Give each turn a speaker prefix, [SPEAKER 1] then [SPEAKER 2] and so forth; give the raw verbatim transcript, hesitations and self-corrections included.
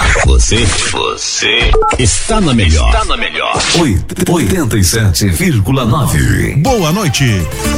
[SPEAKER 1] Você, você está na melhor. Está na melhor.
[SPEAKER 2] oitenta e sete vírgula nove.
[SPEAKER 3] Boa noite.